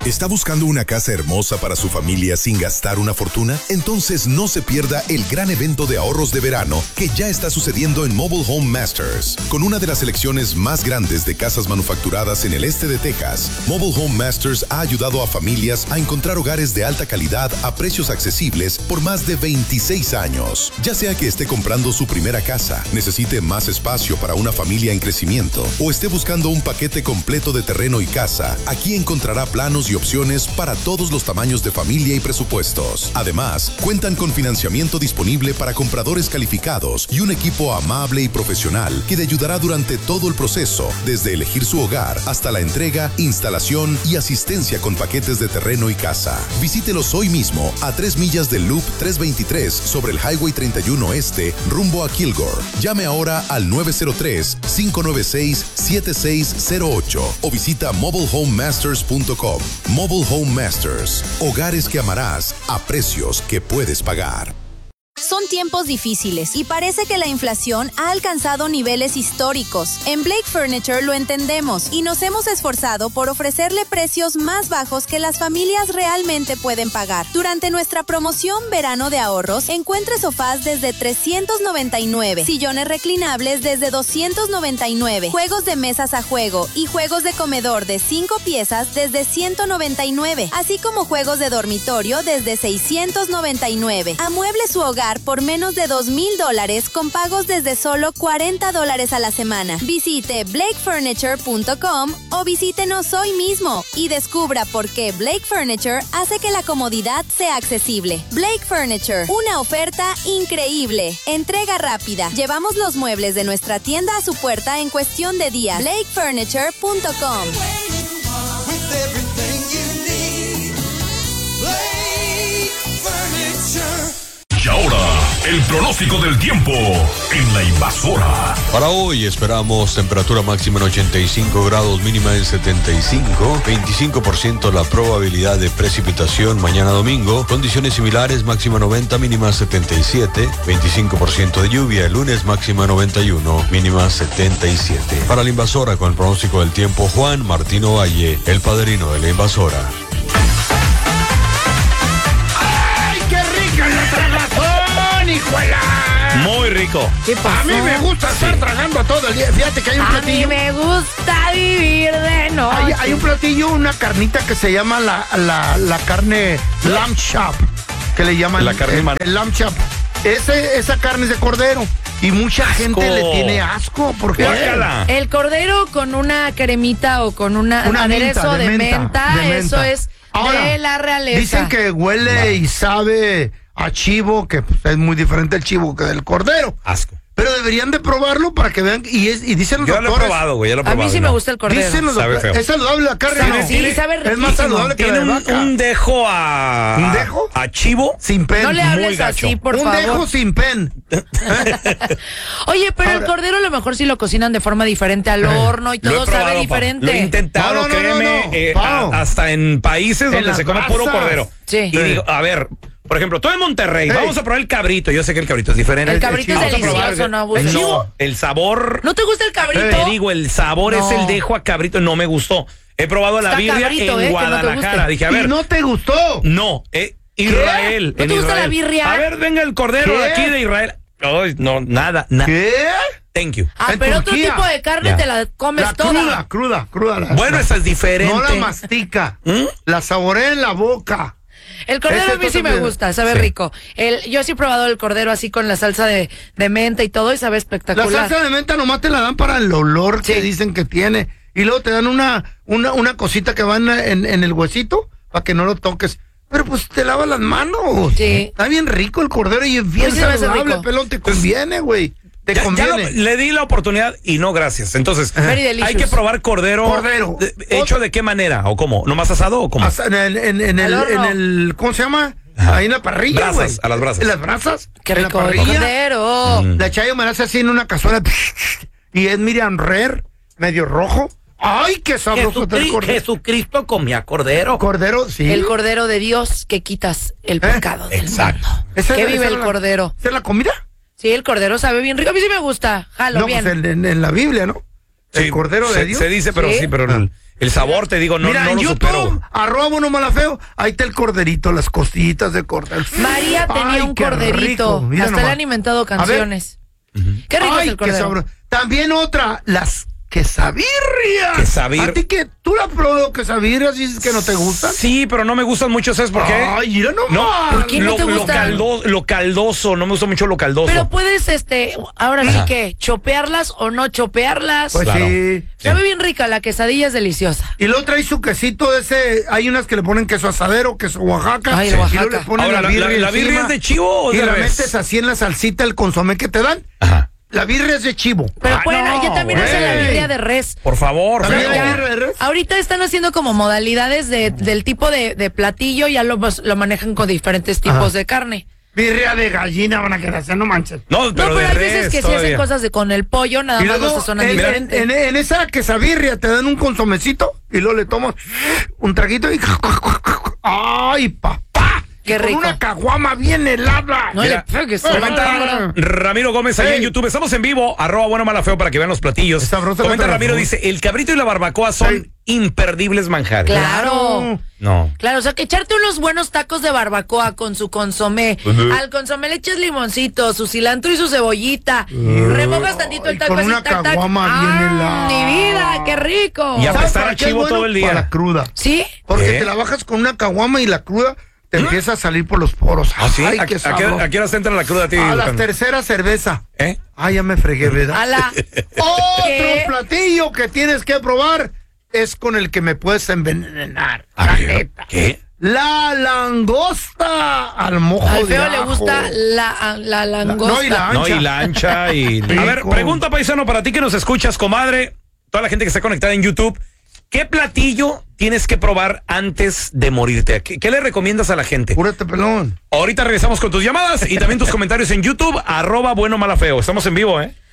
¿Está buscando una casa hermosa para su familia sin gastar una fortuna? Entonces no se pierda el gran evento de ahorros de verano que ya está sucediendo en Mobile Home Masters. Con una de las selecciones más grandes de casas manufacturadas en el este de Texas, Mobile Home Masters ha ayudado a familias a encontrar hogares de alta calidad a precios accesibles por más de 26 años. Ya sea que esté comprando su primera casa, necesite más espacio para una familia en crecimiento o esté buscando un paquete completo de terreno y casa, aquí encontrará planos y opciones para todos los tamaños de familia y presupuestos. Además, cuentan con financiamiento disponible para compradores calificados y un equipo amable y profesional que le ayudará durante todo el proceso, desde elegir su hogar hasta la entrega, instalación y asistencia con paquetes de terreno y casa. Visítelos hoy mismo a 3 millas del Loop 323 sobre el Highway 31 Este, rumbo a Kilgore. Llame ahora al 903-596-7608 o visita mobilehomemasters.com. Mobile Home Masters. Hogares que amarás a precios que puedes pagar. Son tiempos difíciles y parece que la inflación ha alcanzado niveles históricos. En Blake Furniture lo entendemos y nos hemos esforzado por ofrecerle precios más bajos que las familias realmente pueden pagar. Durante nuestra promoción Verano de Ahorros, encuentre sofás desde $399, sillones reclinables desde $299, juegos de mesas a juego y juegos de comedor de 5 piezas desde $199, así como juegos de dormitorio desde $699. Amueble su hogar por menos de $2,000 con pagos desde solo $40 a la semana. Visite blakefurniture.com o visítenos hoy mismo y descubra por qué Blake Furniture hace que la comodidad sea accesible. Blake Furniture, una oferta increíble. Entrega rápida. Llevamos los muebles de nuestra tienda a su puerta en cuestión de días. blakefurniture.com. Y ahora, el pronóstico del tiempo en La Invasora. Para hoy esperamos temperatura máxima en 85 grados, mínima en 75, 25% la probabilidad de precipitación mañana domingo, condiciones similares, máxima 90, mínima 77, 25% de lluvia, el lunes máxima 91, mínima 77. Para La Invasora, con el pronóstico del tiempo, Juan Martino Valle, el padrino de La Invasora. ¡Hijuela! Muy rico. ¿Qué pasó? A mí me gusta estar tragando todo el día. Fíjate que hay un platillo. A mí me gusta vivir de noche. Hay un platillo, una carnita que se llama la carne lamb chop, que le llaman la carne el lamb chop. Esa carne es de cordero y mucha gente le tiene asco porque el cordero con una cremita o con un aderezo de menta, eso es ahora, de la realeza. Dicen que huele y sabe a chivo, que pues, es muy diferente el chivo que del cordero. Asco. Pero deberían de probarlo para que vean. Y dicen los doctores. Yo lo he probado, güey. A mí sí me gusta el cordero. Dicen los doctores. Es saludable la carne, ¿no? Sí, sabe riquísimo. Es más saludable que la de vaca. Un dejo a... ¿Un dejo? A chivo. Sin pen. No le hables así, por favor. Un dejo sin pen. Oye, pero ahora, el cordero a lo mejor sí lo cocinan de forma diferente al horno y todo sabe diferente. Lo he intentado, créeme, hasta en países donde se come puro cordero. Sí. Y digo, a ver... Por ejemplo, tú en Monterrey, vamos a probar el cabrito. Yo sé que el cabrito es diferente. El cabrito es delicioso, no abuses. No, el sabor... ¿No te gusta el cabrito? Te digo, el sabor es el dejo a cabrito, no me gustó. He probado la birria en Guadalajara. No dije, a ver... ¿Y no te gustó? No, Israel. ¿No te gusta la birria? A ver, venga el cordero de aquí de Israel. Ay, no, nada. ¿Qué? Thank you. Pero otro tipo de carne te la comes toda. Cruda. Bueno, esa es diferente. No la mastica. La saborea en la boca. El cordero a mí sí me gusta, sabe rico. Yo sí he probado el cordero así con la salsa de menta y todo y sabe espectacular. La salsa de menta nomás te la dan para el olor que dicen que tiene. Y luego te dan una cosita que va en el huesito para que no lo toques. Pero pues te lavas las manos. Sí. Está bien rico el cordero y es bien saludable, pelón. Te conviene, güey. Te conviene. Le di la oportunidad y no, gracias. Entonces, hay que probar cordero. ¿Hecho de qué manera? ¿O cómo? ¿Nomás asado o cómo? En el ¿cómo se llama? Ahí en la parrilla, güey. A las brasas. En las brasas. Qué rico el cordero. La Chayo me la hace así en una cazuela. Y es Miriam Rer, medio rojo. ¡Ay, qué sabroso está el cordero! Jesucristo comía cordero. Cordero, sí. El cordero de Dios que quitas el pecado del mundo. ¿Qué vive el cordero? ¿Es la comida? Sí, el cordero sabe bien rico. A mí sí me gusta. Jalo bien. Pues en la Biblia, ¿no? El cordero de Dios. Se dice, pero sí, pero El sabor, te digo, no, mira, no en lo YouTube, supero. @buenomalafeo, ahí está el corderito, las costillitas de cordero. María tenía un corderito. Rico. Hasta le han inventado canciones. Qué rico es el cordero. También otra, las quesabirrias. A ti que tú la probado quesabirrias y dices que no te gustan. Sí, pero no me gustan mucho, ¿sabes por qué? Ay, mira nomás. No, ¿por qué no te gustan? Lo caldoso, no me gusta mucho lo caldoso. Pero puedes, ahora sí que, chopearlas o no chopearlas. Pues claro. Sí. Sabe bien rica, la quesadilla es deliciosa. Y luego trae su quesito de ese, hay unas que le ponen queso asadero, queso Oaxaca. Ay, Oaxaca. Y luego le ponen ahora, la birria ¿la birria es de chivo o de y la res? metes así en la salsita, el consomé que te dan. Ajá. La birria es de chivo. Pero ya también hacen la birria de res. Por favor. Ahorita están haciendo como modalidades del tipo de platillo, ya lo manejan con diferentes tipos de carne. Birria de gallina van a querer hacer, no manches. No, pero hay veces que todavía sí hacen cosas con el pollo, nada más los sazonan diferente. En esa quesabirria te dan un consomecito y luego le tomas un traguito y... ¡Ay, papá! Qué rico. Con una caguama bien helada. No le pegues. Comenta Ramiro Gómez ahí en YouTube. Estamos en vivo, @buenomalafeo para que vean los platillos. Comenta Ramiro, dice, el cabrito y la barbacoa son imperdibles manjares. Claro. No. Claro, o sea, que echarte unos buenos tacos de barbacoa con su consomé. Al consomé le echas limoncito, su cilantro y su cebollita. Remojas tantito el taco con así, una caguama bien helada. Mi vida, qué rico. Y apestar a chivo todo el día. Para la cruda. ¿Sí? Porque te la bajas con una caguama y la cruda te empieza a salir por los poros. ¿Ah, sí? Ay, ¿A qué hora se entra la cruda a ti? A la tercera cerveza. Ay, ya me fregué, ¿verdad? Otro platillo que tienes que probar es con el que me puedes envenenar. La neta. ¿Qué? La langosta al mojo Al de feo ajo. le gusta la langosta. No, y la ancha. No, y la ancha. Y... A ver, pregunta, paisano, para ti que nos escuchas, comadre, toda la gente que está conectada en YouTube, ¿qué platillo tienes que probar antes de morirte? ¿Qué le recomiendas a la gente? Cúrate, pelón. Ahorita regresamos con tus llamadas y también tus comentarios en YouTube, @buenomalafeo. Estamos en vivo,